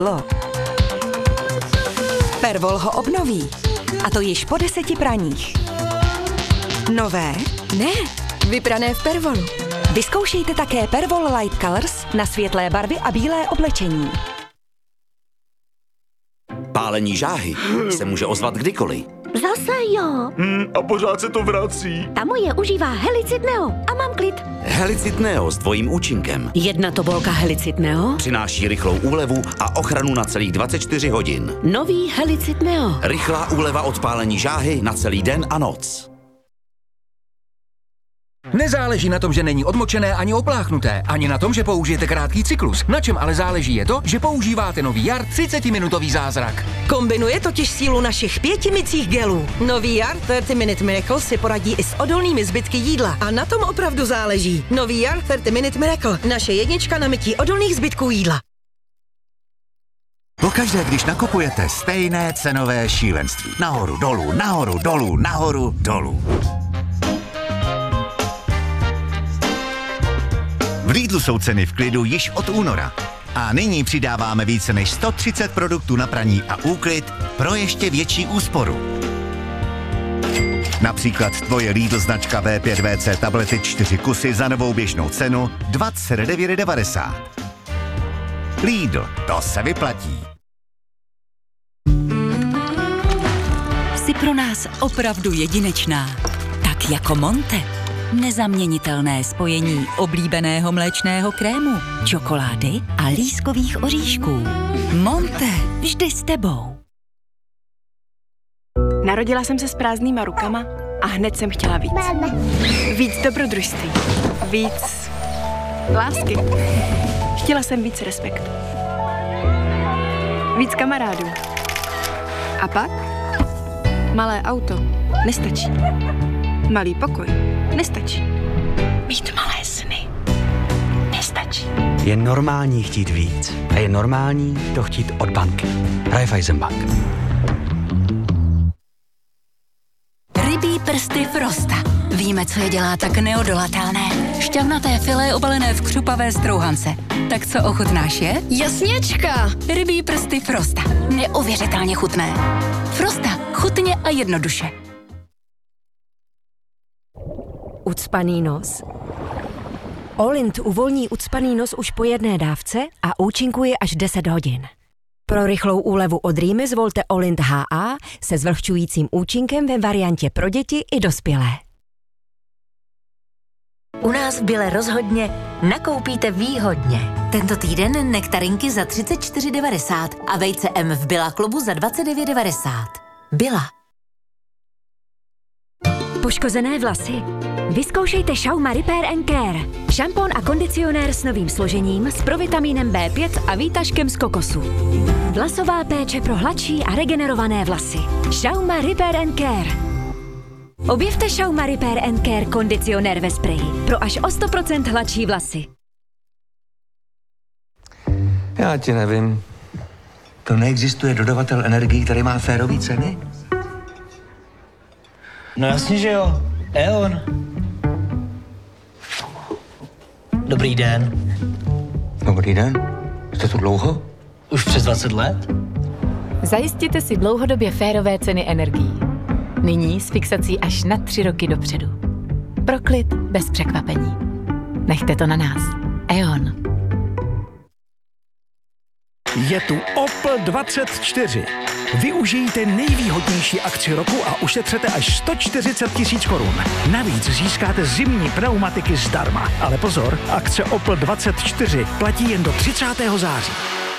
Pervol ho obnoví. A to již po 10 praních. Nové? Ne, vyprané v Pervolu. Vyzkoušejte také Pervol Light Colors na světlé barvy a bílé oblečení. Pálení žáhy se může ozvat kdykoliv. Zase jo. A pořád se to vrací. Ta moje užívá Helicid Neo a mám klid. Helicid Neo s dvojím účinkem. Jedna tobolka Helicid Neo. Přináší rychlou úlevu a ochranu na celých 24 hodin. Nový Helicid Neo. Rychlá úleva od pálení žáhy na celý den a noc. Nezáleží na tom, že není odmočené ani opláchnuté, ani na tom, že použijete krátký cyklus. Na čem ale záleží je to, že používáte nový Jar 30-minutový zázrak. Kombinuje totiž sílu našich 5 mycích gelů. Nový Jar 30 Minute Miracle si poradí i s odolnými zbytky jídla. A na tom opravdu záleží. Nový Jar 30 Minute Miracle. Naše jednička na mytí odolných zbytků jídla. Pokaždé, když nakupujete, stejné cenové šílenství. Nahoru, dolů, nahoru, dolů, nahoru, dolů. V Lidlu jsou ceny v klidu již od února. A nyní přidáváme více než 130 produktů na praní a úklid pro ještě větší úsporu. Například tvoje Lidl značka V5VC tablety 4 kusy za novou běžnou cenu 29,90. Lidl, to se vyplatí. Jsi pro nás opravdu jedinečná. Tak jako Monte. Nezaměnitelné spojení oblíbeného mléčného krému, čokolády a lískových oříšků. Monte, vždy s tebou. Narodila jsem se s prázdnýma rukama a hned jsem chtěla víc. Víc dobrodružství. Víc lásky. Chtěla jsem víc respektu. Víc kamarádů. A pak? Malé auto nestačí. Malý pokoj nestačí. Mít malé sny nestačí. Je normální chtít víc. A je normální to chtít od banky. Raiffeisenbank. Rybí prsty Frosta. Víme, co je dělá tak neodolatelné. Šťavnaté filé obalené v křupavé strouhance. Tak co ochutnáš je? Jasněčka! Rybí prsty Frosta. Neuvěřitelně chutné. Frosta. Chutně a jednoduše. Ucpaný nos? Olint uvolní ucpaný nos už po jedné dávce a účinkuje až 10 hodin. Pro rychlou úlevu od rýmy zvolte Olint HA se zvlhčujícím účinkem ve variantě pro děti i dospělé. U nás v Bile rozhodně nakoupíte výhodně. Tento týden nektarinky za 34,90 a vejce M v Billa klubu za 29,90. Billa. Poškozené vlasy? Vyzkoušejte Schauma Repair & Care. Šampon a kondicionér s novým složením, s provitamínem B5 a výtažkem z kokosu. Vlasová péče pro hladší a regenerované vlasy. Schauma Repair & Care. Objevte Schauma Repair & Care kondicionér ve spreji pro až o 100% hladší vlasy. Já ti nevím. To neexistuje dodavatel energií, který má férový ceny? No jasně, že jo. E.ON. Dobrý den. Dobrý den. Jste tu dlouho? Už přes 20 let. Zajistěte si dlouhodobě férové ceny energií. Nyní s fixací až na 3 roky dopředu. Pro klid bez překvapení. Nechte to na nás. E.ON. Je tu Opel 24. Využijte nejvýhodnější akci roku a ušetřete až 140 000 korun. Navíc získáte zimní pneumatiky zdarma. Ale pozor, akce Opel 24 platí jen do 30. září.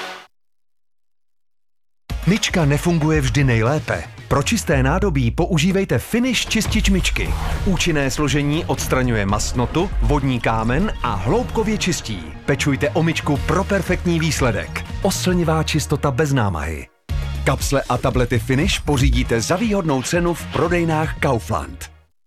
Myčka nefunguje vždy nejlépe. Pro čisté nádobí používejte Finish čistič myčky. Účinné složení odstraňuje mastnotu, vodní kámen a hloubkově čistí. Pečujte o myčku pro perfektní výsledek. Oslnivá čistota bez námahy. Kapsle a tablety Finish pořídíte za výhodnou cenu v prodejnách Kaufland.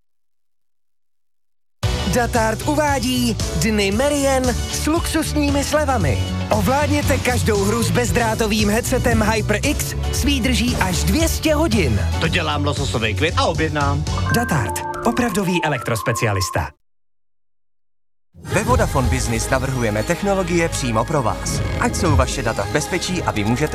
Datard uvádí Dny Merian s luxusními slevami. Ovládněte každou hru s bezdrátovým headsetem HyperX s výdrží až 200 hodin. To dělám lososový klid a objednám. Datard, opravdový elektrospecialista. Ve Vodafone Business navrhujeme technologie přímo pro vás. Ať jsou vaše data v bezpečí a vy můžete